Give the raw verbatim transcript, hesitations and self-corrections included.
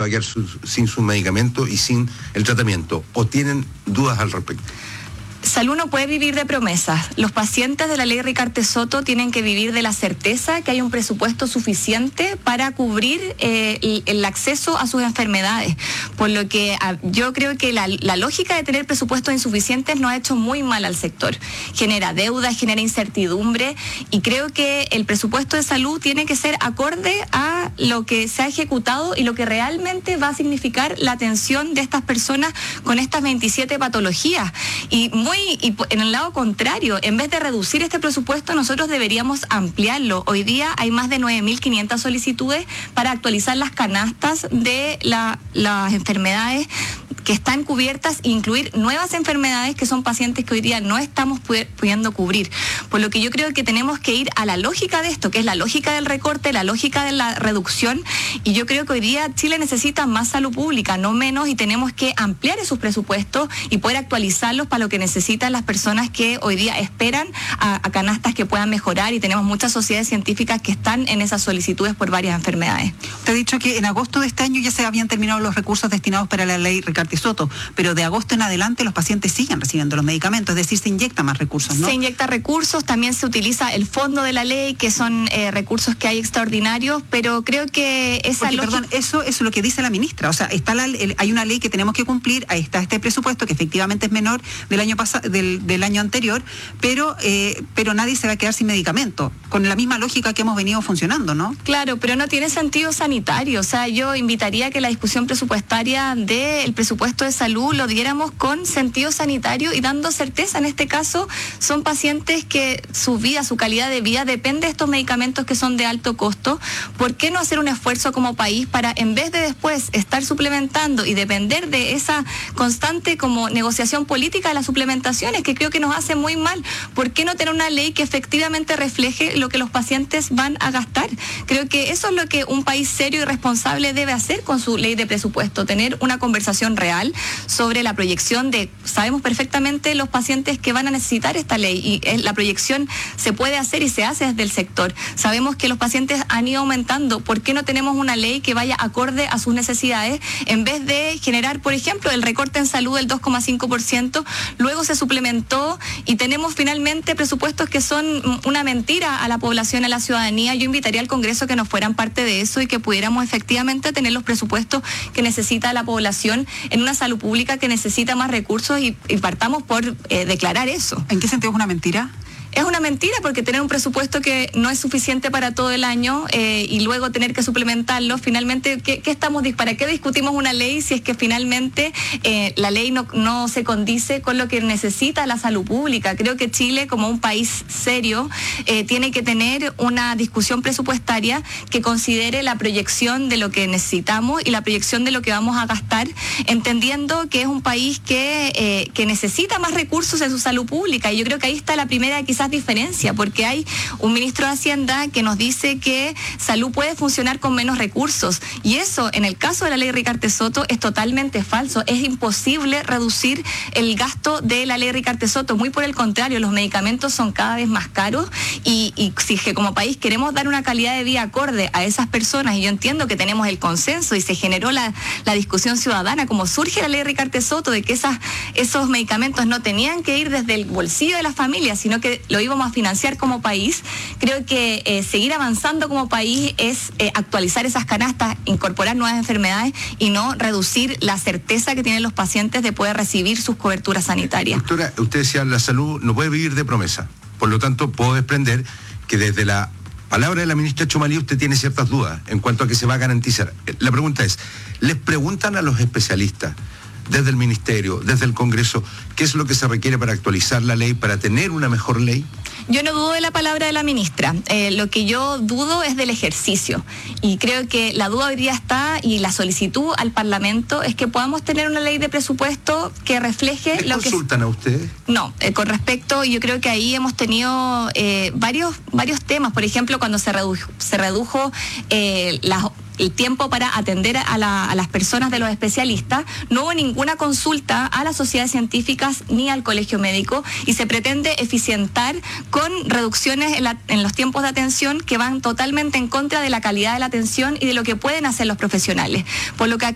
va a quedar su, sin su medicamento y sin el tratamiento? ¿O tienen dudas al respecto? Salud no puede vivir de promesas. Los pacientes de la ley Ricarte Soto tienen que vivir de la certeza que hay un presupuesto suficiente para cubrir eh, el, el acceso a sus enfermedades. Por lo que a, yo creo que la, la lógica de tener presupuestos insuficientes nos ha hecho muy mal al sector. Genera deuda, genera incertidumbre, y creo que el presupuesto de salud tiene que ser acorde a lo que se ha ejecutado y lo que realmente va a significar la atención de estas personas con estas veintisiete patologías. Y muy Y en el lado contrario, en vez de reducir este presupuesto, nosotros deberíamos ampliarlo. Hoy día hay más de nueve mil quinientas solicitudes para actualizar las canastas de la, las enfermedades que están cubiertas e incluir nuevas enfermedades que son pacientes que hoy día no estamos pudiendo cubrir. Por lo que yo creo que tenemos que ir a la lógica de esto, que es la lógica del recorte, la lógica de la reducción, y yo creo que hoy día Chile necesita más salud pública, no menos, y tenemos que ampliar esos presupuestos y poder actualizarlos para lo que necesitan las personas que hoy día esperan a, a canastas que puedan mejorar, y tenemos muchas sociedades científicas que están en esas solicitudes por varias enfermedades. Usted ha dicho que en agosto de este año ya se habían terminado los recursos destinados para la ley Ricarte Soto, pero de agosto en adelante los pacientes siguen recibiendo los medicamentos, es decir, se inyecta más recursos, ¿no? Se inyecta recursos, también se utiliza el fondo de la ley, que son eh, recursos que hay extraordinarios, pero creo que esa Porque, lógica... perdón, eso, eso es lo que dice la ministra, o sea, está la, el, hay una ley que tenemos que cumplir, ahí está este presupuesto que efectivamente es menor del año pasado, del, del año anterior, pero, eh, pero nadie se va a quedar sin medicamento, con la misma lógica que hemos venido funcionando, ¿no? Claro, pero no tiene sentido sanitario, o sea, yo invitaría a que la discusión presupuestaria del presupuesto de salud lo diéramos con sentido sanitario y dando certeza. En este caso son pacientes que su vida, su calidad de vida depende de estos medicamentos que son de alto costo. ¿Por qué no hacer un esfuerzo como país para, en vez de después estar suplementando y depender de esa constante como negociación política de las suplementaciones, que creo que nos hace muy mal? ¿Por qué no tener una ley que efectivamente refleje lo que los pacientes van a gastar? Creo que eso es lo que un país serio y responsable debe hacer con su ley de presupuesto, tener una conversación real sobre la proyección de, sabemos perfectamente los pacientes que van a necesitar esta ley, y la proyección se puede hacer y se hace desde el sector. Sabemos que los pacientes han ido aumentando. ¿Por qué no tenemos una ley que vaya acorde a sus necesidades, en vez de generar, por ejemplo, el recorte en salud del dos coma cinco por ciento, luego se suplementó y tenemos finalmente presupuestos que son una mentira a la población, a la ciudadanía? Yo invitaría al Congreso que nos fueran parte de eso y que pudiéramos efectivamente tener los presupuestos que necesita la población en una salud pública que necesita más recursos, y, y partamos por eh, declarar eso. ¿En qué sentido es una mentira? Es una mentira, porque tener un presupuesto que no es suficiente para todo el año eh, y luego tener que suplementarlo, finalmente, ¿qué, qué estamos, ¿para qué discutimos una ley si es que finalmente eh, la ley no, no se condice con lo que necesita la salud pública? Creo que Chile, como un país serio, eh, tiene que tener una discusión presupuestaria que considere la proyección de lo que necesitamos y la proyección de lo que vamos a gastar, entendiendo que es un país que, eh, que necesita más recursos en su salud pública. Y yo creo que ahí está la primera, quizás, diferencia, porque hay un ministro de Hacienda que nos dice que salud puede funcionar con menos recursos, y eso, en el caso de la ley Ricarte Soto, es totalmente falso. Es imposible reducir el gasto de la ley Ricarte Soto, muy por el contrario, los medicamentos son cada vez más caros, y, y si que como país queremos dar una calidad de vida acorde a esas personas, y yo entiendo que tenemos el consenso y se generó la, la discusión ciudadana, como surge la ley Ricarte Soto, de que esas, esos medicamentos no tenían que ir desde el bolsillo de las familias, sino que lo íbamos a financiar como país. Creo que eh, seguir avanzando como país es eh, actualizar esas canastas, incorporar nuevas enfermedades y no reducir la certeza que tienen los pacientes de poder recibir sus coberturas sanitarias. Doctora, usted decía, la salud no puede vivir de promesa. Por lo tanto, puedo desprender que desde la palabra de la ministra Txomalí usted tiene ciertas dudas en cuanto a que se va a garantizar. La pregunta es, ¿les preguntan a los especialistas desde el Ministerio, desde el Congreso, qué es lo que se requiere para actualizar la ley, para tener una mejor ley? Yo no dudo de la palabra de la ministra, eh, lo que yo dudo es del ejercicio, y creo que la duda hoy día está, y la solicitud al Parlamento es que podamos tener una ley de presupuesto que refleje ¿Les lo que... consultan a ustedes? No, eh, con respecto, yo creo que ahí hemos tenido eh, varios, varios temas. Por ejemplo, cuando se redujo, se redujo eh, las... el tiempo para atender a, la, a las personas de los especialistas, no hubo ninguna consulta a las sociedades científicas ni al colegio médico, y se pretende eficientar con reducciones en, la, en los tiempos de atención que van totalmente en contra de la calidad de la atención y de lo que pueden hacer los profesionales. Por lo que